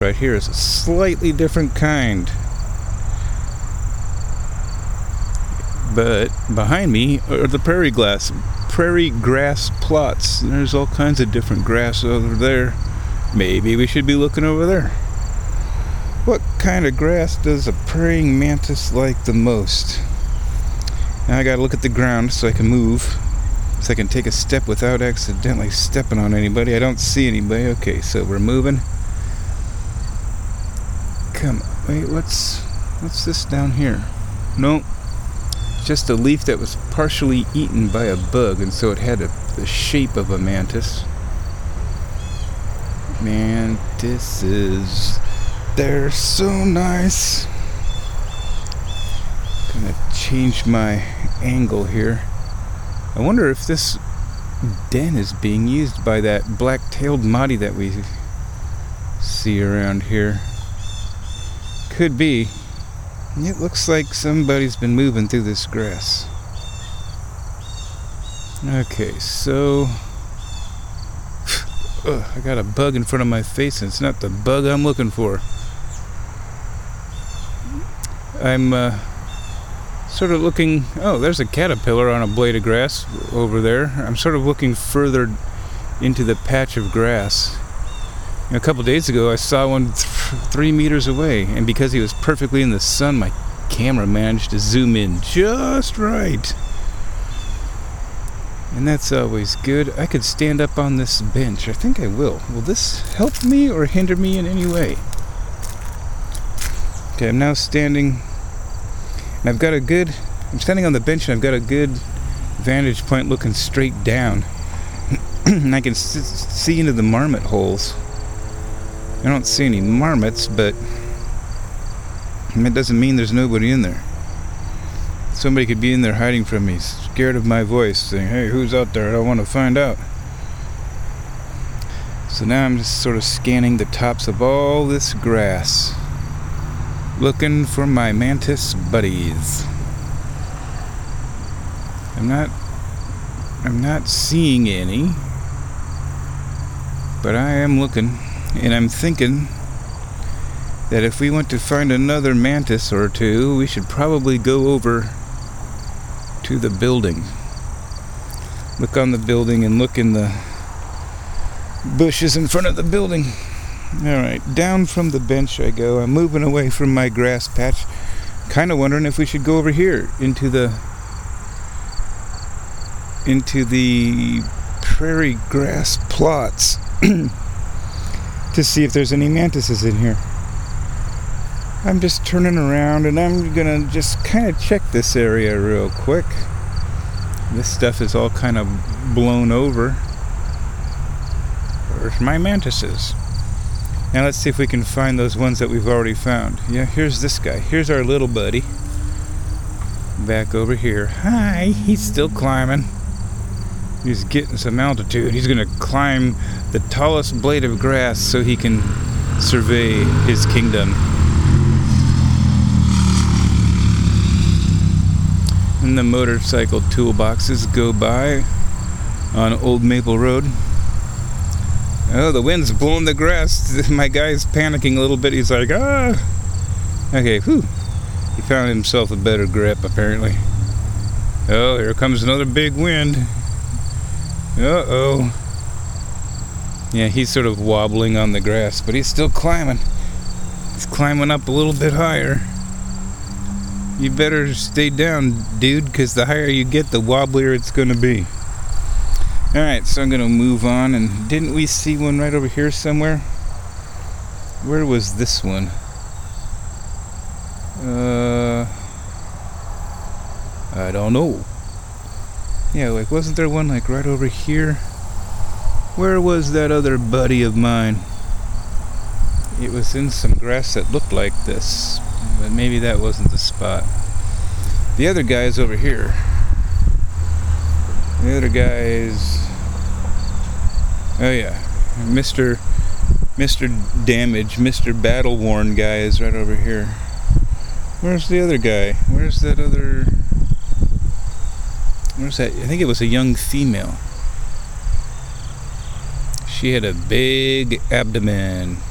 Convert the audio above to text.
Right here is a slightly different kind. But behind me are the prairie grass plots. There's all kinds of different grass over there. Maybe we should be looking over there. What kind of grass does a praying mantis like the most? Now I gotta look at the ground so I can move, so I can take a step without accidentally stepping on anybody. I don't see anybody. Okay, so we're moving. Come on, wait, what's this down here? Nope. Just a leaf that was partially eaten by a bug, and so it had the shape of a mantis. Mantises, they're so nice. Gonna change my angle here. I wonder if this den is being used by that black-tailed Mahdi that we see around here. Could be. It looks like somebody's been moving through this grass. Okay, so I got a bug in front of my face, and it's not the bug I'm looking for. I'm sort of looking. Oh, there's a caterpillar on a blade of grass over there. I'm sort of looking further into the patch of grass. A couple days ago I saw one 3 meters away, and because he was perfectly in the sun, my camera managed to zoom in just right. And that's always good. I could stand up on this bench. I think I will. Will this help me or hinder me in any way? Okay, I'm now standing, and I'm standing on the bench, and I've got a good vantage point looking straight down. And I can see into the marmot holes. I don't see any marmots, but it doesn't mean there's nobody in there. Somebody could be in there hiding from me, scared of my voice, saying, "Hey, who's out there? I want to find out." So now I'm just sort of scanning the tops of all this grass, looking for my mantis buddies. I'm not seeing any, but I am looking. And I'm thinking that if we want to find another mantis or two, we should probably go over to the building. Look on the building and look in the bushes in front of the building. Alright, down from the bench I go. I'm moving away from my grass patch. Kind of wondering if we should go over here into the prairie grass plots. To see if there's any mantises in here. I'm just turning around, and I'm gonna just kind of check this area real quick. This stuff is all kind of blown over. Where's my mantises? Now let's see if we can find those ones that we've already found. Yeah, here's this guy. Here's our little buddy. Back over here. Hi, he's still climbing. He's getting some altitude. He's gonna climb the tallest blade of grass so he can survey his kingdom. And the motorcycle toolboxes go by on Old Maple Road. Oh, the wind's blowing the grass. My guy's panicking a little bit. He's like, ah. Okay, whew. He found himself a better grip, apparently. Oh, here comes another big wind. Uh-oh. Yeah, he's sort of wobbling on the grass, but he's still climbing. He's climbing up a little bit higher. You better stay down, dude, because the higher you get, the wobblier it's going to be. Alright, so I'm going to move on. And didn't we see one right over here somewhere? Where was this one? I don't know. Yeah, like, wasn't there one, like, right over here? Where was that other buddy of mine? It was in some grass that looked like this, but maybe that wasn't the spot. The other guy is over here. The other guy is... oh yeah, Mr. Damage, Mr. Battle-worn guy is right over here. Where's the other guy? Where's that other... where's that? I think it was a young female. She had a big abdomen.